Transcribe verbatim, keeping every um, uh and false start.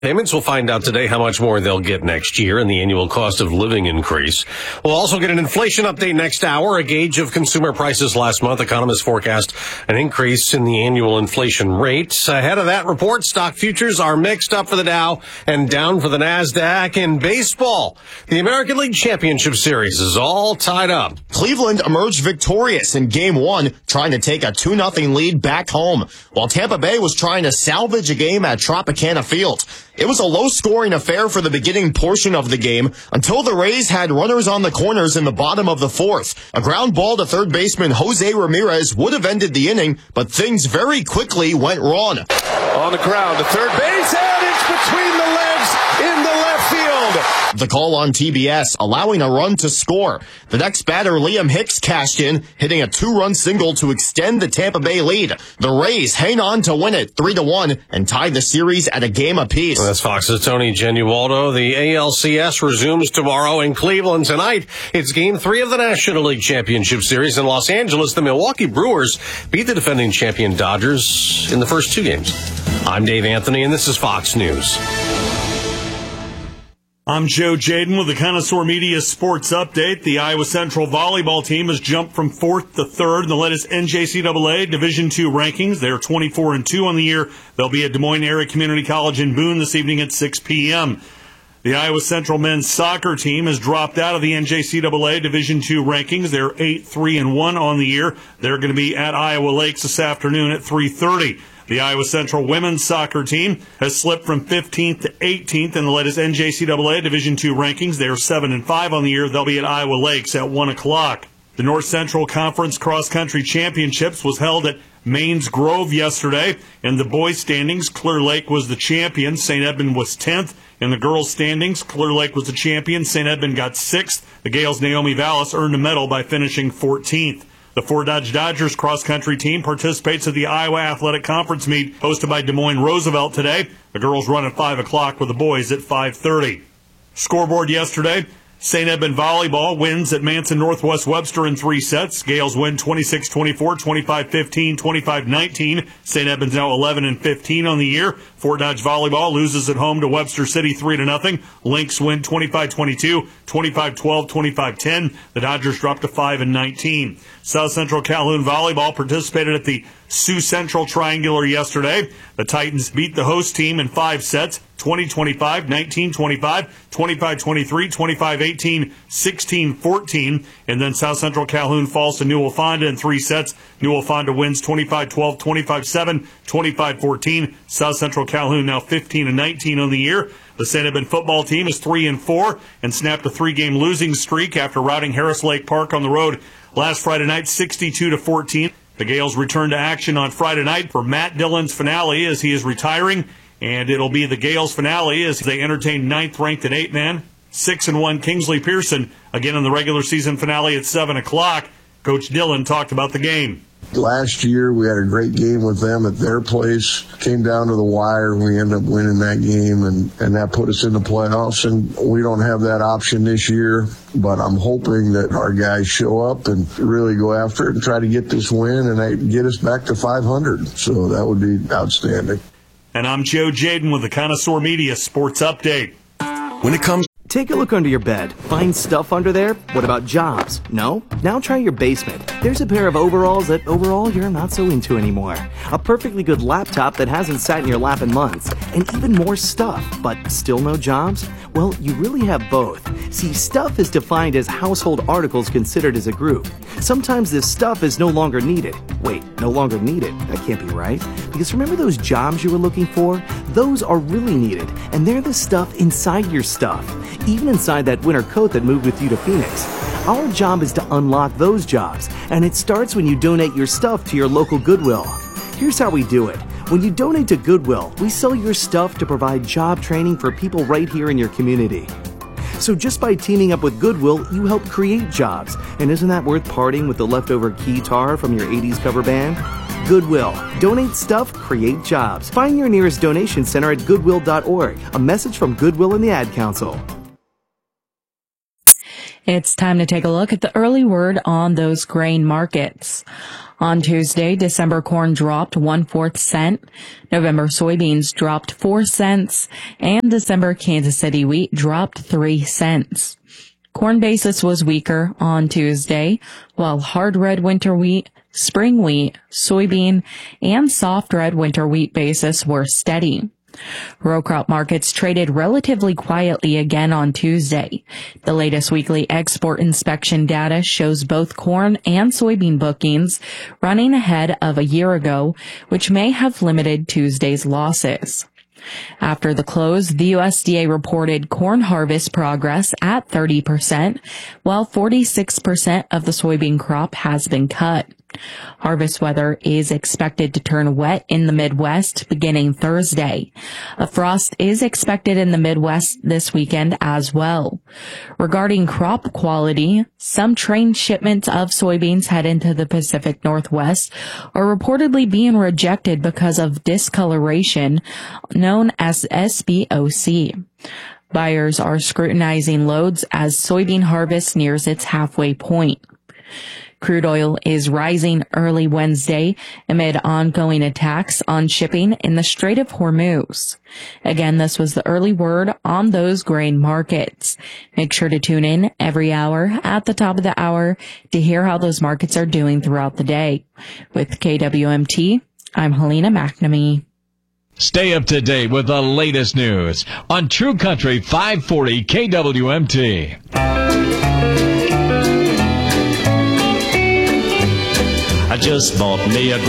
Payments will find out today how much more they'll get next year and the annual cost of living increase. We'll also get an inflation update next hour, a gauge of consumer prices last month. Economists forecast an increase in the annual inflation rate. Ahead of that report, stock futures are mixed up for the Dow and down for the NASDAQ. In baseball, the American League Championship Series is all tied up. Cleveland emerged victorious in game one, trying to take a two nothing lead back home, while Tampa Bay was trying to salvage a game at Tropicana Field. It was a low-scoring affair for the beginning portion of the game until the Rays had runners on the corners in the bottom of the fourth. A ground ball to third baseman Jose Ramirez would have ended the inning, but things very quickly went wrong. On the ground to third base, and it's between the legs in the left field. The call on T B S, allowing a run to score. The next batter, Liam Hicks, cashed in, hitting a two-run single to extend the Tampa Bay lead. The Rays hang on to win it three to one and tie the series at a game apiece. Well, that's Fox's Tony Genualdo. The A L C S resumes tomorrow in Cleveland. Tonight, it's game three of the National League Championship Series in Los Angeles. The Milwaukee Brewers beat the defending champion Dodgers in the first two games. I'm Dave Anthony, and this is Fox News. I'm Joe Jaden with the Connoisseur Media Sports Update. The Iowa Central volleyball team has jumped from fourth to third in the latest N J C double A Division two rankings. They're twenty-four and two on the year. They'll be at Des Moines Area Community College in Boone this evening at six p.m. The Iowa Central men's soccer team has dropped out of the N J C double A Division two rankings. They're eight three and one on the year. They're going to be at Iowa Lakes this afternoon at three thirty. The Iowa Central women's soccer team has slipped from fifteenth to eighteenth in the latest N J C double A Division two rankings. They're seven and five on the year. They'll be at Iowa Lakes at one o'clock. The North Central Conference Cross Country Championships was held at Mains Grove yesterday. In the boys' standings, Clear Lake was the champion. Saint Edmund was tenth. In the girls' standings, Clear Lake was the champion. Saint Edmund got sixth. The Gales' Naomi Vallis earned a medal by finishing fourteenth. The Fort Dodge Dodgers cross-country team participates at the Iowa Athletic Conference meet hosted by Des Moines Roosevelt today. The girls run at five o'clock with the boys at five thirty. Scoreboard yesterday, Saint Edmund Volleyball wins at Manson Northwest Webster in three sets. Gales win twenty-six twenty-four, twenty-five fifteen, twenty-five nineteen. Saint Edmund's now eleven and fifteen on the year. Fort Dodge Volleyball loses at home to Webster City three to nothing. Lynx win twenty-five twenty-two, twenty-five twelve, twenty-five ten. The Dodgers drop to five and nineteen. South Central Calhoun Volleyball participated at the Sioux Central Triangular yesterday. The Titans beat the host team in five sets, twenty twenty-five, nineteen twenty-five, twenty-five twenty-three, twenty-five eighteen, sixteen fourteen. And then South Central Calhoun falls to Newell Fonda in three sets. Newell Fonda wins twenty-five twelve, twenty-five seven, twenty-five fourteen. South Central Calhoun now fifteen and nineteen on the year. The Saint Edmund football team is three and four and snapped a three-game losing streak after routing Harris Lake Park on the road last Friday night, sixty-two to fourteen. The Gales return to action on Friday night for Matt Dillon's finale as he is retiring, and it'll be the Gales finale as they entertain ninth-ranked at eight-man, six and one Kingsley Pearson again in the regular season finale at seven o'clock. Coach Dillon talked about the game. Last year, we had a great game with them at their place. Came down to the wire. We ended up winning that game, and, and that put us in the playoffs. And we don't have that option this year, but I'm hoping that our guys show up and really go after it and try to get this win and get us back to five hundred. So that would be outstanding. And I'm Joe Jaden with the Connoisseur Media Sports Update. When it comes Take a look under your bed. Find stuff under there? What about jobs? No? Now try your basement. There's a pair of overalls that overall you're not so into anymore. A perfectly good laptop that hasn't sat in your lap in months. And even more stuff, but still no jobs? Well, you really have both. See, stuff is defined as household articles considered as a group. Sometimes this stuff is no longer needed. Wait, no longer needed? That can't be right. Because remember those jobs you were looking for? Those are really needed, and they're the stuff inside your stuff. Even inside that winter coat that moved with you to Phoenix. Our job is to unlock those jobs, and it starts when you donate your stuff to your local Goodwill. Here's how we do it. When you donate to Goodwill, we sell your stuff to provide job training for people right here in your community. So just by teaming up with Goodwill, you help create jobs. And isn't that worth parting with the leftover guitar from your eighties cover band? Goodwill. Donate stuff, create jobs. Find your nearest donation center at goodwill dot org. A message from Goodwill and the Ad Council. It's time to take a look at the early word on those grain markets. On Tuesday, December corn dropped one-fourth cent, November soybeans dropped four cents, and December Kansas City wheat dropped three cents. Corn basis was weaker on Tuesday, while hard red winter wheat, spring wheat, soybean, and soft red winter wheat basis were steady. Row crop markets traded relatively quietly again on Tuesday. The latest weekly export inspection data shows both corn and soybean bookings running ahead of a year ago, which may have limited Tuesday's losses. After the close, the U S D A reported corn harvest progress at thirty percent, while forty-six percent of the soybean crop has been cut. Harvest weather is expected to turn wet in the Midwest beginning Thursday. A frost is expected in the Midwest this weekend as well. Regarding crop quality, some train shipments of soybeans head into the Pacific Northwest are reportedly being rejected because of discoloration, known as S B O C. Buyers are scrutinizing loads as soybean harvest nears its halfway point. Crude oil is rising early Wednesday amid ongoing attacks on shipping in the Strait of Hormuz. Again, this was the early word on those grain markets. Make sure to tune in every hour at the top of the hour to hear how those markets are doing throughout the day. With K W M T, I'm Helena McNamee. Stay up to date with the latest news on True Country five forty K W M T. I just bought me a